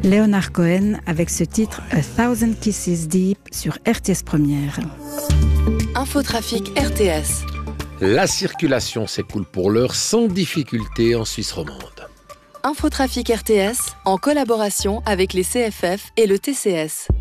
Leonard Cohen avec ce titre A Thousand Kisses Deep sur RTS Première. Infotrafic RTS. La circulation s'écoule pour l'heure sans difficulté en Suisse romande. Infotrafic RTS en collaboration avec les CFF et le TCS.